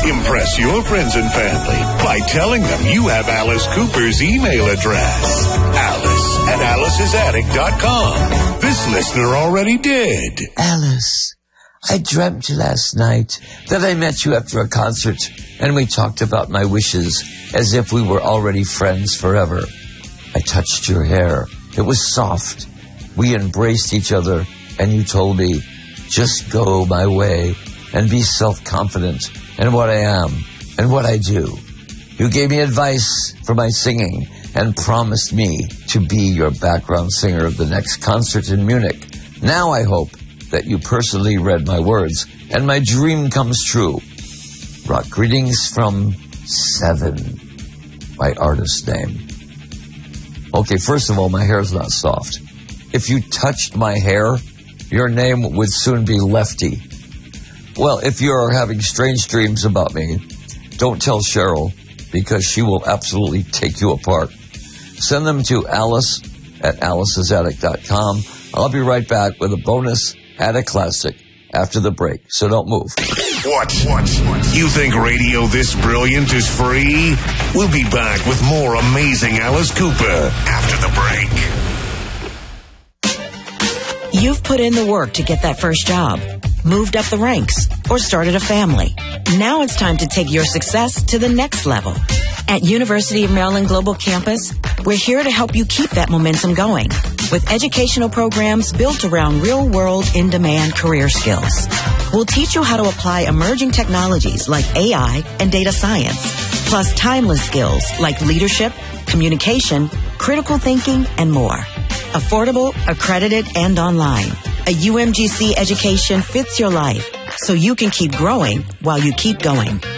Impress your friends and family by telling them you have Alice Cooper's email address. Alice@Alice'sAttic.com. This listener already did. Alice, I dreamt last night that I met you after a concert and we talked about my wishes as if we were already friends forever. I touched your hair. It was soft. We embraced each other and you told me, just go my way and be self-confident in what I am and what I do. You gave me advice for my singing and promised me to be your background singer of the next concert in Munich. Now I hope that you personally read my words and my dream comes true. Rock greetings from Seven, my artist name. Okay, first of all, my hair is not soft. If you touched my hair, your name would soon be Lefty. Well, if you're having strange dreams about me, don't tell Cheryl because she will absolutely take you apart. Send them to Alice@Alice'sAttic.com. I'll be right back with a bonus Attic Classic after the break, so don't move. What? You think radio this brilliant is free? We'll be back with more amazing Alice Cooper after the break. You've put in the work to get that first job, moved up the ranks, or started a family. Now it's time to take your success to the next level. At University of Maryland Global Campus, we're here to help you keep that momentum going with educational programs built around real-world, in-demand career skills. We'll teach you how to apply emerging technologies like AI and data science, plus timeless skills like leadership, communication, critical thinking, and more. Affordable, accredited, and online. A UMGC education fits your life so you can keep growing while you keep going.